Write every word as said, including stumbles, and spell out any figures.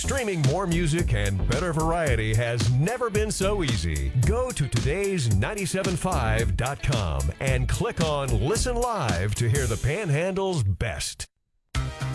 Streaming more music and better variety has never been so easy. Go to todays nine seven five dot com and click on Listen Live to hear the Panhandle's best.